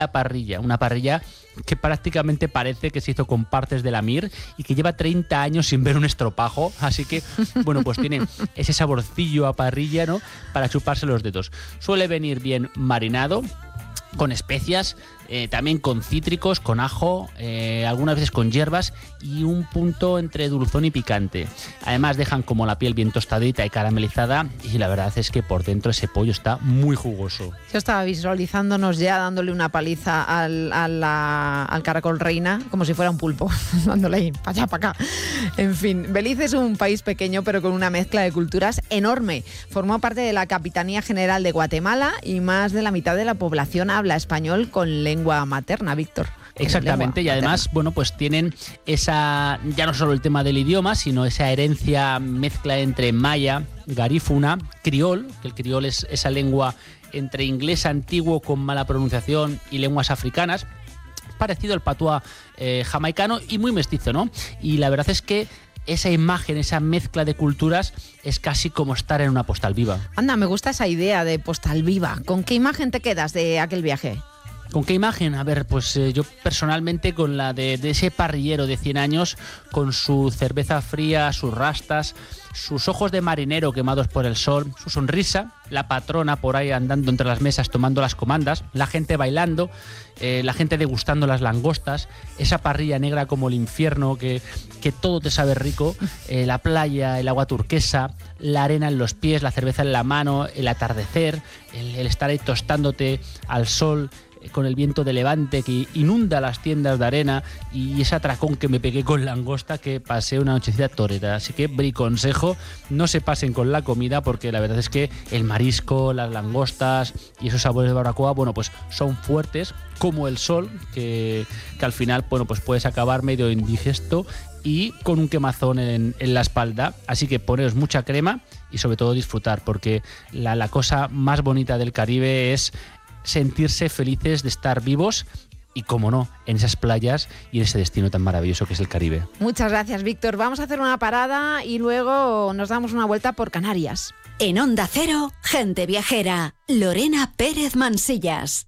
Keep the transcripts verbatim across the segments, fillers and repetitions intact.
parrilla, una parrilla que prácticamente parece que se hizo con partes de la Mir y que lleva treinta años sin ver un estropajo, así que, bueno, pues tiene ese saborcillo a parrilla, ¿no?, para chuparse los dedos. Suele venir bien marinado, con especias, eh, también con cítricos, con ajo, eh, algunas veces con hierbas y un punto entre dulzón y picante. Además dejan como la piel bien tostadita y caramelizada y la verdad es que por dentro ese pollo está muy jugoso. Yo estaba visualizándonos ya dándole una paliza al, a la, al caracol reina como si fuera un pulpo, dándole ahí para allá, para acá. En fin, Belice es un país pequeño pero con una mezcla de culturas enorme. Formó parte de la Capitanía General de Guatemala y más de la mitad de la población habla español con lengua materna, Víctor. Exactamente, y además, bueno, pues tienen esa, ya no solo el tema del idioma, sino esa herencia mezcla entre maya, garífuna, criol, que el criol es esa lengua entre inglés antiguo con mala pronunciación y lenguas africanas, parecido al patuá eh, jamaicano y muy mestizo, ¿no? Y la verdad es que esa imagen, esa mezcla de culturas es casi como estar en una postal viva. Anda, me gusta esa idea de postal viva. ¿Con qué imagen te quedas de aquel viaje? ¿Con qué imagen? A ver, pues eh, yo personalmente con la de, de ese parrillero de cien años, con su cerveza fría, sus rastas, sus ojos de marinero quemados por el sol, su sonrisa, la patrona por ahí andando entre las mesas tomando las comandas, la gente bailando, eh, la gente degustando las langostas, esa parrilla negra como el infierno que, que todo te sabe rico, eh, la playa, el agua turquesa, la arena en los pies, la cerveza en la mano, el atardecer, el, el estar ahí tostándote al sol, con el viento de levante que inunda las tiendas de arena y ese atracón que me pegué con langosta que pasé una nochecita torera. Así que briconsejo, no se pasen con la comida porque la verdad es que el marisco, las langostas y esos sabores de barbacoa, bueno, pues son fuertes como el sol que, que al final, bueno, pues puedes acabar medio indigesto y con un quemazón en, en la espalda. Así que poneros mucha crema y sobre todo disfrutar porque la, la cosa más bonita del Caribe es sentirse felices de estar vivos y, como no, en esas playas y en ese destino tan maravilloso que es el Caribe. Muchas gracias, Víctor. Vamos a hacer una parada y luego nos damos una vuelta por Canarias. En Onda Cero, Gente Viajera, Lorena Pérez Mansillas.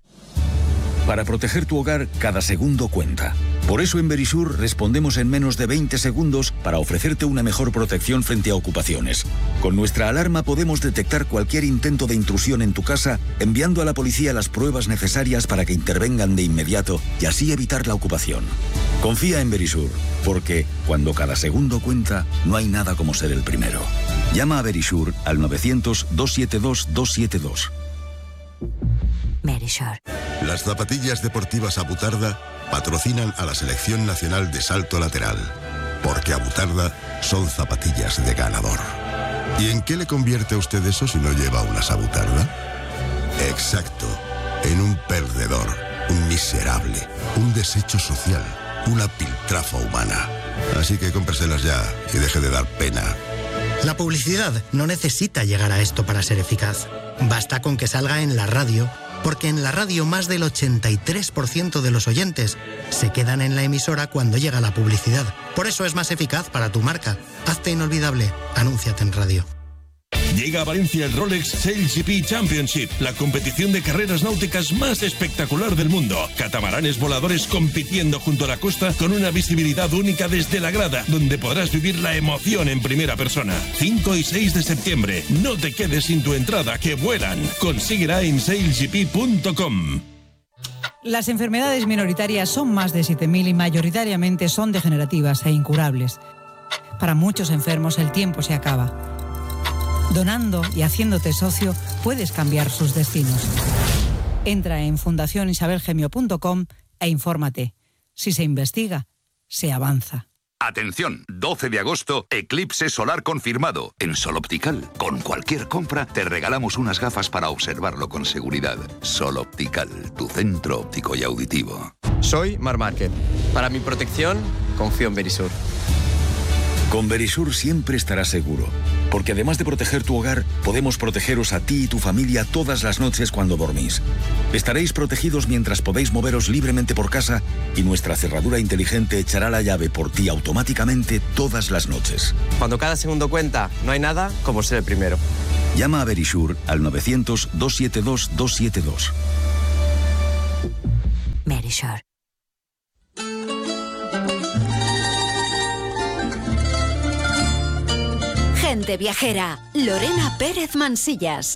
Para proteger tu hogar, cada segundo cuenta. Por eso en Verisur respondemos en menos de veinte segundos para ofrecerte una mejor protección frente a ocupaciones. Con nuestra alarma podemos detectar cualquier intento de intrusión en tu casa, enviando a la policía las pruebas necesarias para que intervengan de inmediato y así evitar la ocupación. Confía en Verisur, porque cuando cada segundo cuenta, no hay nada como ser el primero. Llama a Verisur al novecientos, doscientos setenta y dos, doscientos setenta y dos. Verisur. Las zapatillas deportivas Abutarda patrocinan a la Selección Nacional de Salto Lateral, porque Abutarda son zapatillas de ganador. ¿Y en qué le convierte a usted eso si no lleva unas Abutarda? Exacto, en un perdedor, un miserable, un desecho social, una piltrafa humana. Así que cómpreselas ya y deje de dar pena. La publicidad no necesita llegar a esto para ser eficaz. Basta con que salga en la radio, porque en la radio más del ochenta y tres por ciento de los oyentes se quedan en la emisora cuando llega la publicidad. Por eso es más eficaz para tu marca. Hazte inolvidable. Anúnciate en radio. Llega a Valencia el Rolex Sail G P Championship, la competición de carreras náuticas más espectacular del mundo. Catamaranes voladores compitiendo junto a la costa con una visibilidad única desde la grada, donde podrás vivir la emoción en primera persona. cinco y seis de septiembre. No te quedes sin tu entrada, que vuelan. Consíguela en sail g p punto com. Las enfermedades minoritarias son más de siete mil y mayoritariamente son degenerativas e incurables. Para muchos enfermos el tiempo se acaba. Donando y haciéndote socio, puedes cambiar sus destinos. Entra en fundación isabel gemio punto com e infórmate. Si se investiga, se avanza. Atención, doce de agosto, eclipse solar confirmado. En Sol Optical, con cualquier compra, te regalamos unas gafas para observarlo con seguridad. Sol Optical, tu centro óptico y auditivo. Soy Mar Márquez. Para mi protección, confío en Verisur. Con Verisur siempre estarás seguro, porque además de proteger tu hogar, podemos protegeros a ti y tu familia todas las noches cuando dormís. Estaréis protegidos mientras podéis moveros libremente por casa y nuestra cerradura inteligente echará la llave por ti automáticamente todas las noches. Cuando cada segundo cuenta, no hay nada como ser el primero. Llama a Verisur al novecientos, doscientos setenta y dos, doscientos setenta y dos. Shore. Gente viajera, Lorena Pérez Mansillas.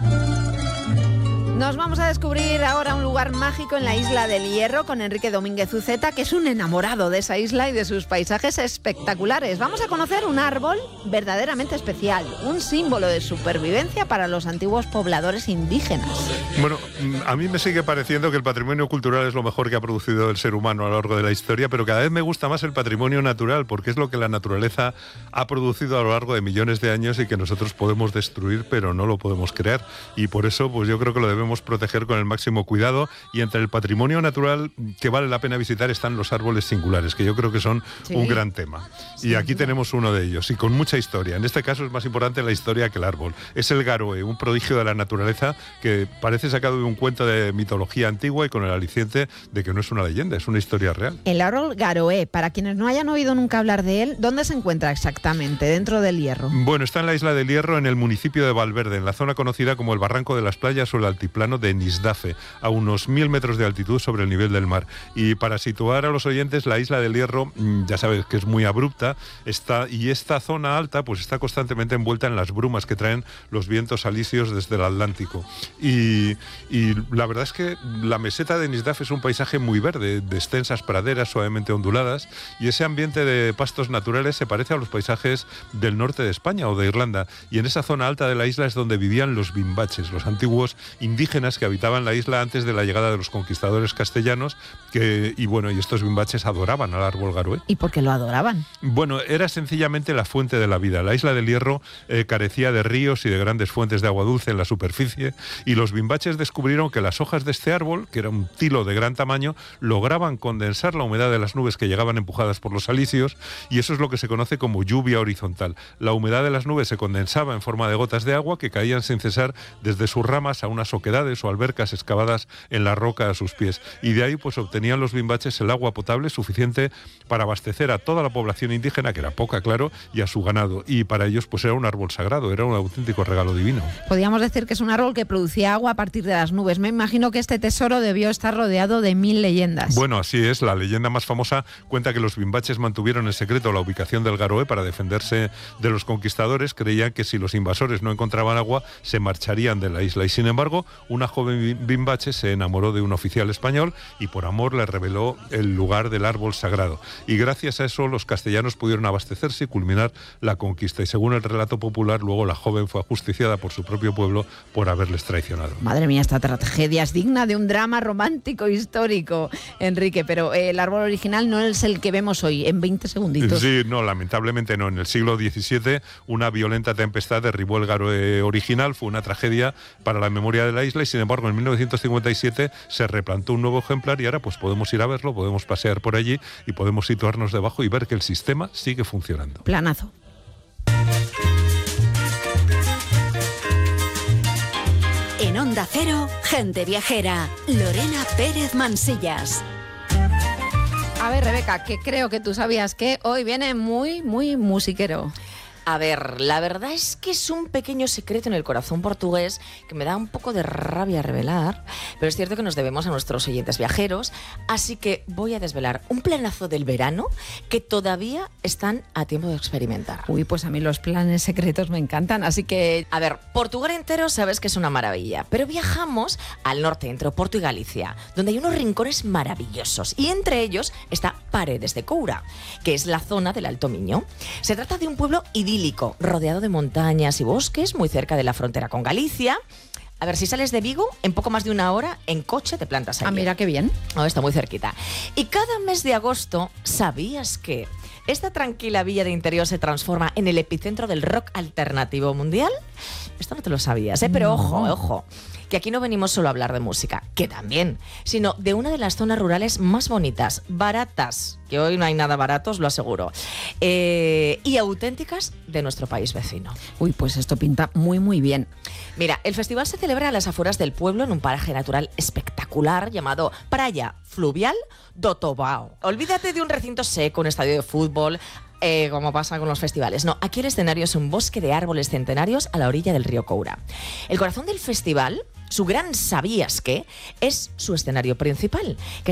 Nos vamos a descubrir ahora un lugar mágico en la isla del Hierro con Enrique Domínguez Uceta, que es un enamorado de esa isla y de sus paisajes espectaculares. Vamos a conocer un árbol verdaderamente especial, un símbolo de supervivencia para los antiguos pobladores indígenas. Bueno, a mí me sigue pareciendo que el patrimonio cultural es lo mejor que ha producido el ser humano a lo largo de la historia, pero cada vez me gusta más el patrimonio natural, porque es lo que la naturaleza ha producido a lo largo de millones de años y que nosotros podemos destruir, pero no lo podemos crear. Y por eso, pues yo creo que lo debemos proteger con el máximo cuidado, y entre el patrimonio natural que vale la pena visitar están los árboles singulares, que yo creo que son sí. un gran tema. Sí, y aquí sí. tenemos uno de ellos, y con mucha historia. En este caso es más importante la historia que el árbol. Es el garoe, un prodigio de la naturaleza que parece sacado de un cuento de mitología antigua y con el aliciente de que no es una leyenda, es una historia real. El árbol garoe, para quienes no hayan oído nunca hablar de él, ¿dónde se encuentra exactamente dentro del Hierro? Bueno, está en la isla del Hierro, en el municipio de Valverde, en la zona conocida como el Barranco de las Playas o el altiplano de Nisdafe, a unos mil metros de altitud sobre el nivel del mar. Y para situar a los oyentes, la isla del Hierro, ya sabes que es muy abrupta, está, y esta zona alta pues está constantemente envuelta en las brumas que traen los vientos alisios desde el Atlántico. Y, y la verdad es que la meseta de Nisdafe es un paisaje muy verde, de extensas praderas suavemente onduladas, y ese ambiente de pastos naturales se parece a los paisajes del norte de España o de Irlanda. Y en esa zona alta de la isla es donde vivían los bimbaches, los antiguos indígenas que habitaban la isla antes de la llegada de los conquistadores castellanos, que, y bueno, y estos bimbaches adoraban al árbol garoe. ¿Y por qué lo adoraban? Bueno, era sencillamente la fuente de la vida. La isla del Hierro eh, carecía de ríos y de grandes fuentes de agua dulce en la superficie, y los bimbaches descubrieron que las hojas de este árbol, que era un tilo de gran tamaño, lograban condensar la humedad de las nubes que llegaban empujadas por los alisios, y eso es lo que se conoce como lluvia horizontal. La humedad de las nubes se condensaba en forma de gotas de agua que caían sin cesar desde sus ramas a unas oquedades o albercas excavadas en la roca a sus pies, y de ahí pues obtenían los bimbaches el agua potable suficiente para abastecer a toda la población indígena, que era poca, claro, y a su ganado, y para ellos pues era un árbol sagrado, era un auténtico regalo divino. Podríamos decir que es un árbol que producía agua a partir de las nubes. Me imagino que este tesoro debió estar rodeado de mil leyendas. Bueno, así es. La leyenda más famosa cuenta que los bimbaches mantuvieron en secreto la ubicación del garoe para defenderse de los conquistadores. Creían que si los invasores no encontraban agua se marcharían de la isla, y sin embargo una joven bimbache se enamoró de un oficial español y por amor le reveló el lugar del árbol sagrado. Y gracias a eso los castellanos pudieron abastecerse y culminar la conquista. Y según el relato popular, luego la joven fue ajusticiada por su propio pueblo por haberles traicionado. Madre mía, esta tragedia es digna de un drama romántico histórico, Enrique, pero el árbol original no es el que vemos hoy, en veinte segunditos. Sí, no, lamentablemente no. En el siglo diecisiete una violenta tempestad derribó el garoe original, fue una tragedia para la memoria de la isla, y sin embargo en mil novecientos cincuenta y siete se replantó un nuevo ejemplar, y ahora pues podemos ir a verlo, podemos pasear por allí y podemos situarnos debajo y ver que el sistema sigue funcionando. Planazo. En Onda Cero, Gente Viajera, Lorena Pérez Mansillas. A ver, Rebeca, que creo que tú sabías que hoy viene muy, muy musiquero. A ver, la verdad es que es un pequeño secreto en el corazón portugués que me da un poco de rabia revelar, pero es cierto que nos debemos a nuestros oyentes viajeros, así que voy a desvelar un planazo del verano que todavía están a tiempo de experimentar. Uy, pues a mí los planes secretos me encantan, así que... A ver, Portugal entero sabes que es una maravilla, pero viajamos al norte, entre Oporto y Galicia, donde hay unos rincones maravillosos, y entre ellos está Paredes de Coura, que es la zona del Alto Miño. Se trata de un pueblo idílico, rodeado de montañas y bosques, muy cerca de la frontera con Galicia. A ver, si sales de Vigo, en poco más de una hora, en coche te plantas allí. Ah, mira qué bien. Oh, está muy cerquita. Y cada mes de agosto, ¿sabías que esta tranquila villa de interior se transforma en el epicentro del rock alternativo mundial? Esto no te lo sabías, ¿eh? Pero no. ojo, ojo, que aquí no venimos solo a hablar de música, que también, sino de una de las zonas rurales más bonitas, baratas, que hoy no hay nada barato, os lo aseguro, eh, y auténticas de nuestro país vecino. Uy, pues esto pinta muy, muy bien. Mira, el festival se celebra a las afueras del pueblo en un paraje natural espectacular llamado Praia Fluvial do Tobao. Olvídate de un recinto seco, un estadio de fútbol, Eh, como pasa con los festivales. No, aquí el escenario es un bosque de árboles centenarios a la orilla del río Coura. El corazón del festival, su gran ¿sabías qué?, es su escenario principal, que